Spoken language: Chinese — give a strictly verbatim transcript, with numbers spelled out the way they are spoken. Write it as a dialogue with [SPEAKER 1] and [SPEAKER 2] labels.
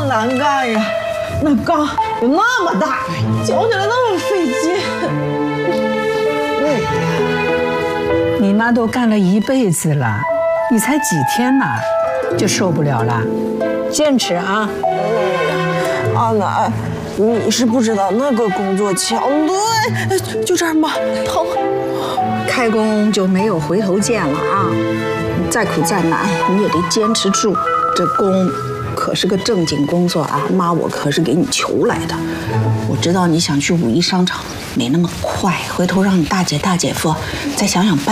[SPEAKER 1] 难干呀，那缸有那么大，搅起来那么费劲。
[SPEAKER 2] 哎呀，你妈都干了一辈子了，你才几天呐，就受不了了？坚持啊！
[SPEAKER 1] 阿奶，你是不知道那个工作强度，哎，就这儿吧，疼。
[SPEAKER 3] 开工就没有回头箭了啊！再苦再难，你也得坚持住。这工可是个正经工作啊，妈我可是给你求来的。我知道你想去五一商场，没那么快，回头让你大姐大姐夫再想想办法。